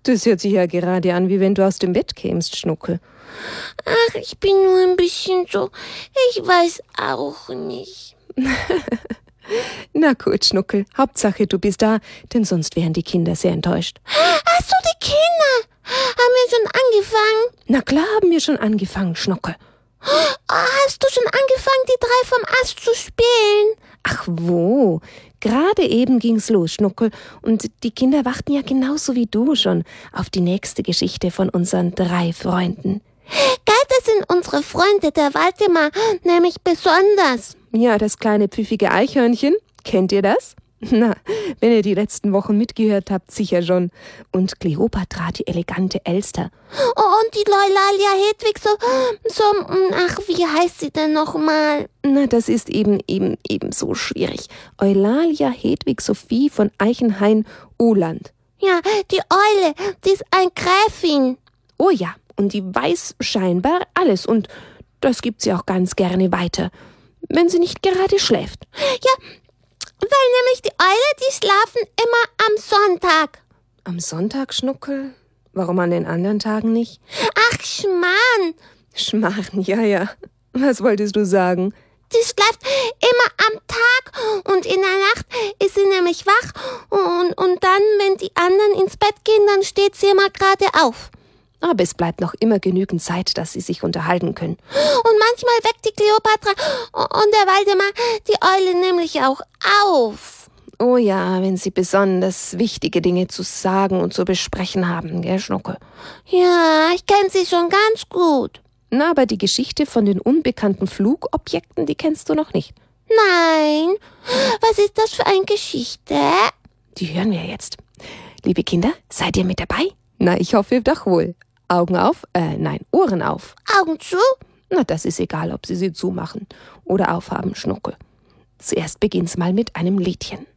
Das hört sich ja gerade an, wie wenn du aus dem Bett kämst, Schnuckel. Ach, ich bin nur ein bisschen so, ich weiß auch nicht. Na gut, Schnuckel, Hauptsache du bist da, denn sonst wären die Kinder sehr enttäuscht. Ach so, die Kinder. Haben wir schon angefangen? Na klar haben wir schon angefangen, Schnuckel. Oh, hast du schon angefangen, die 3 vom Ast zu spielen? Ach wo, gerade eben ging's los, Schnuckel, und die Kinder warten ja genauso wie du schon auf die nächste Geschichte von unseren 3 Freunden. Gell, das sind unsere Freunde, der Waldemar, nämlich besonders. Ja, das kleine pfiffige Eichhörnchen, kennt ihr das? Na, wenn ihr die letzten Wochen mitgehört habt, sicher schon. Und Kleopatra, die elegante Elster. Oh, und die Eulalia Hedwig ach, wie heißt sie denn nochmal? Na, das ist eben so schwierig. Eulalia Hedwig Sophie von Eichenhain-Uhland. Ja, die Eule, die ist ein Gräfin. Oh ja, und die weiß scheinbar alles. Und das gibt sie auch ganz gerne weiter, wenn sie nicht gerade schläft. Ja, weil nämlich die Eule, die schlafen immer am Sonntag. Am Sonntag, Schnuckel? Warum an den anderen Tagen nicht? Ach, Schmarrn. Schmarrn, ja. Was wolltest du sagen? Die schläft immer am Tag und in der Nacht ist sie nämlich wach und dann, wenn die anderen ins Bett gehen, dann steht sie immer gerade auf. Aber es bleibt noch immer genügend Zeit, dass sie sich unterhalten können. Und manchmal weckt die Kleopatra und der Waldemar die Eule nämlich auch auf. Oh ja, wenn sie besonders wichtige Dinge zu sagen und zu besprechen haben, gell, Schnuckel? Ja, ich kenne sie schon ganz gut. Na, aber die Geschichte von den unbekannten Flugobjekten, die kennst du noch nicht. Nein, was ist das für eine Geschichte? Die hören wir jetzt. Liebe Kinder, seid ihr mit dabei? Na, ich hoffe doch wohl. Augen auf, Ohren auf. Augen zu? Na, das ist egal, ob sie zumachen oder aufhaben, Schnuckel. Zuerst beginnt's mal mit einem Liedchen.